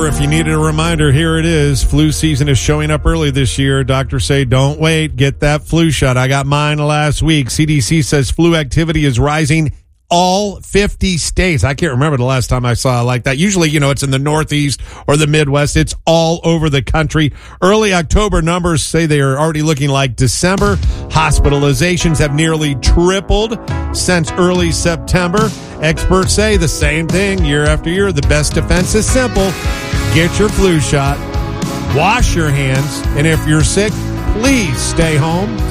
If you needed a reminder, here it is. Flu season is showing up early this year. Doctors say don't wait. Get that flu shot. I got mine last week. CDC says flu activity is rising all 50 states. I can't remember the last time I saw it like that. Usually, it's in the Northeast or the Midwest. It's all over the country. Early October numbers say they are already looking like December. Hospitalizations have nearly tripled since early September. Experts say the same thing year after year. The best defense is simple. Get your flu shot. Wash your hands. And if you're sick, please stay home.